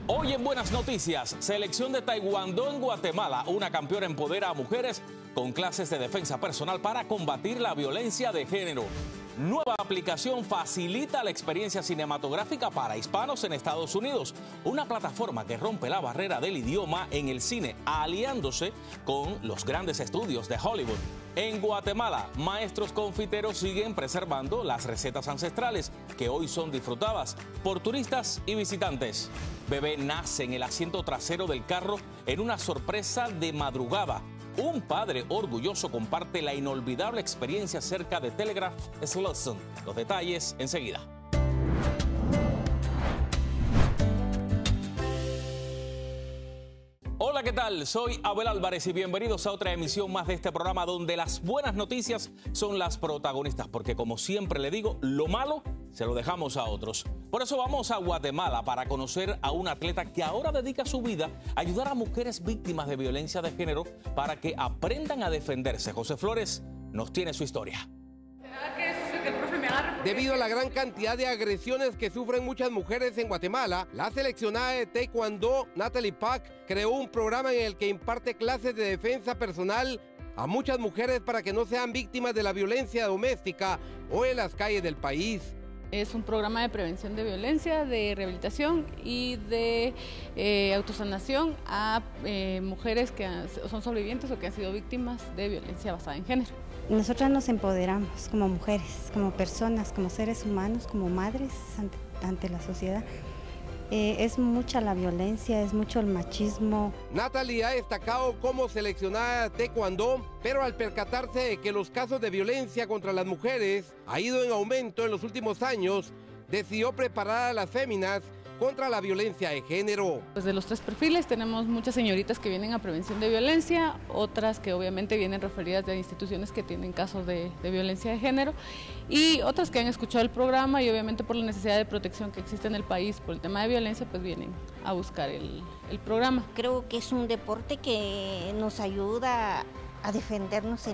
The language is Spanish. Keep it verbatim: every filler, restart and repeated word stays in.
Hoy en Buenas Noticias, selección de Taekwondo en Guatemala. Una campeona empodera a mujeres con clases de defensa personal para combatir la violencia de género. Nueva aplicación facilita la experiencia cinematográfica para hispanos en Estados Unidos. Una plataforma que rompe la barrera del idioma en el cine, aliándose con los grandes estudios de Hollywood. En Guatemala, maestros confiteros siguen preservando las recetas ancestrales que hoy son disfrutadas por turistas y visitantes. Bebé nace en el asiento trasero del carro en una sorpresa de madrugada. Un padre orgulloso comparte la inolvidable experiencia cerca de Telegraph Slussen. Los detalles enseguida. Hola, ¿qué tal? Soy Abel Álvarez y bienvenidos a otra emisión más de este programa donde las buenas noticias son las protagonistas, porque como siempre le digo, lo malo se lo dejamos a otros. Por eso vamos a Guatemala para conocer a un atleta que ahora dedica su vida a ayudar a mujeres víctimas de violencia de género para que aprendan a defenderse. José Flores nos tiene su historia. Debido a la gran cantidad de agresiones que sufren muchas mujeres en Guatemala, la seleccionada de Taekwondo, Natalie Pak, creó un programa en el que imparte clases de defensa personal a muchas mujeres para que no sean víctimas de la violencia doméstica o en las calles del país. Es un programa de prevención de violencia, de rehabilitación y de eh, autosanación a eh, mujeres que han, son sobrevivientes o que han sido víctimas de violencia basada en género. Nosotras nos empoderamos como mujeres, como personas, como seres humanos, como madres ante, ante la sociedad. Eh, es mucha la violencia, es mucho el machismo. Natalie ha destacado como seleccionada de Taekwondo, pero al percatarse de que los casos de violencia contra las mujeres ha ido en aumento en los últimos años, decidió preparar a las féminas contra la violencia de género. Pues de los tres perfiles tenemos muchas señoritas que vienen a prevención de violencia, otras que obviamente vienen referidas de instituciones que tienen casos de, de violencia de género y otras que han escuchado el programa y obviamente por la necesidad de protección que existe en el país por el tema de violencia, pues vienen a buscar el, el programa. Creo que es un deporte que nos ayuda a defendernos en